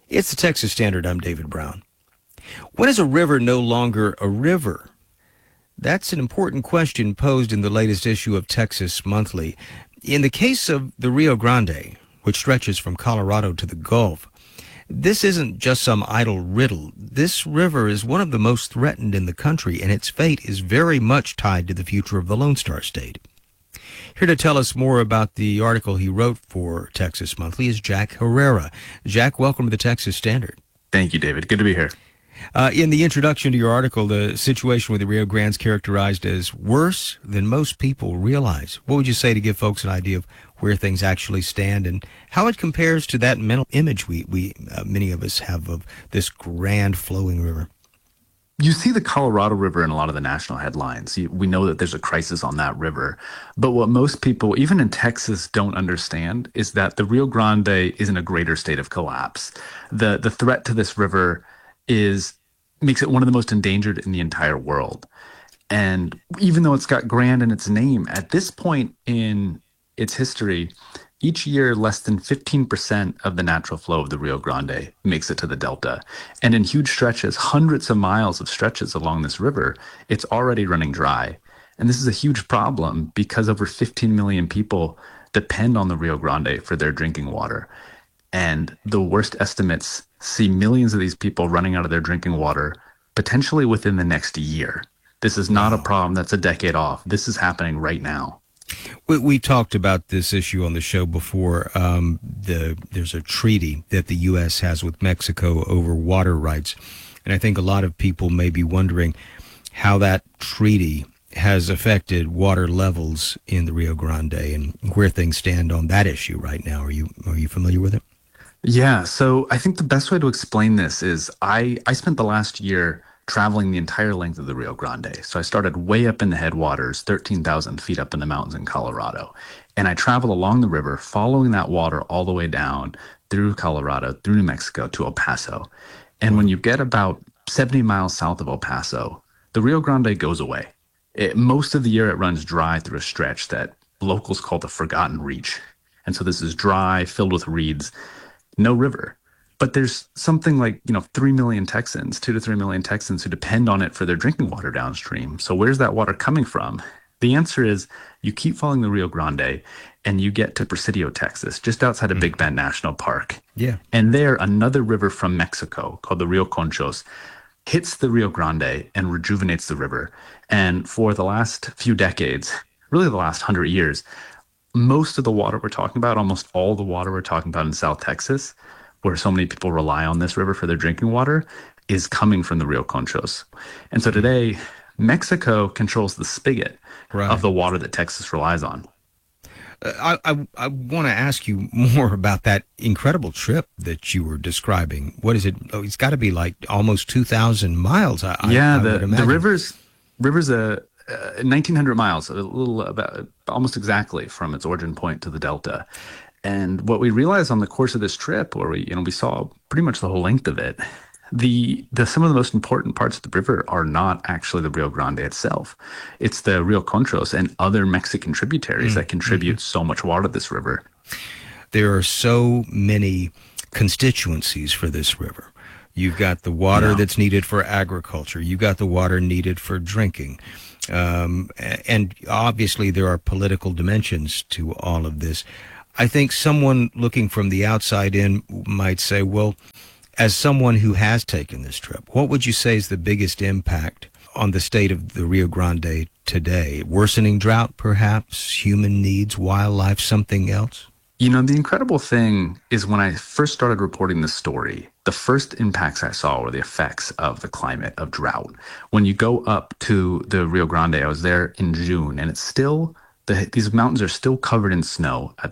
It's the Texas Standard. I'm David Brown. When is a river no longer a river? That's an important question posed in the latest issue of Texas Monthly. In the case of the Rio Grande, which stretches from Colorado to the Gulf, this isn't just some idle riddle. This river is one of the most threatened in the country, and its fate is very much tied to the future of the Lone Star State. Here to tell us more about the article he wrote for Texas Monthly is Jack Herrera. Jack, welcome to the Texas Standard. Thank you, David. Good to be here. In the introduction to your article, the situation with the Rio Grande is characterized as worse than most people realize. What would you say to give folks an idea of where things actually stand and how it compares to that mental image we many of us have of this grand flowing river? You see the Colorado River in a lot of the national headlines. We know that there's a crisis on that river. But what most people, even in Texas, don't understand is that the Rio Grande is in a greater state of collapse. The threat to this river makes it one of the most endangered in the entire world. And even though it's got grand in its name, at this point in its history, each year, less than 15% of the natural flow of the Rio Grande makes it to the Delta. And in huge stretches, hundreds of miles of stretches along this river, it's already running dry. And this is a huge problem because over 15 million people depend on the Rio Grande for their drinking water. And the worst estimates see millions of these people running out of their drinking water potentially within the next year. This is not a problem that's a decade off. This is happening right now. We talked about this issue on the show before. There's a treaty that the U.S. has with Mexico over water rights. And I think a lot of people may be wondering how that treaty has affected water levels in the Rio Grande and where things stand on that issue right now. Are you familiar with it? Yeah, so I think the best way to explain this is I spent the last year traveling the entire length of the Rio Grande. So I started way up in the headwaters, 13,000 feet up in the mountains in Colorado. And I traveled along the river, following that water all the way down through Colorado, through New Mexico to El Paso. And when you get about 70 miles south of El Paso, the Rio Grande goes away. Most of the year it runs dry through a stretch that locals call the Forgotten Reach. And so this is dry, filled with reeds, no river. But there's something like, 3 million Texans, 2 to 3 million Texans who depend on it for their drinking water downstream. So where's that water coming from? The answer is you keep following the Rio Grande and you get to Presidio, Texas, just outside of Big Bend National Park. Yeah. And there, another river from Mexico called the Rio Conchos hits the Rio Grande and rejuvenates the river. And for the last few decades, really the last 100 years, most of the water we're talking about, almost all the water we're talking about in South Texas, where so many people rely on this river for their drinking water, is coming from the Rio Conchos. And so today, Mexico controls the spigot of the water that Texas relies on. I want to ask you more about that incredible trip that you were describing. What is it? Oh, it's got to be like almost 2,000 miles. The river's 1,900 miles, a little about almost exactly from its origin point to the Delta. And what we realized on the course of this trip, where we saw pretty much the whole length of it, some of the most important parts of the river are not actually the Rio Grande itself. It's the Rio Conchos and other Mexican tributaries that contribute so much water to this river. There are so many constituencies for this river. You've got the water that's needed for agriculture. You've got the water needed for drinking. And obviously there are political dimensions to all of this. I think someone looking from the outside in might say, well, as someone who has taken this trip, what would you say is the biggest impact on the state of the Rio Grande today? Worsening drought, perhaps? Human needs, wildlife, something else? The incredible thing is when I first started reporting this story, the first impacts I saw were the effects of the climate, of drought. When you go up to the Rio Grande, I was there in June, and it's still these mountains are still covered in snow at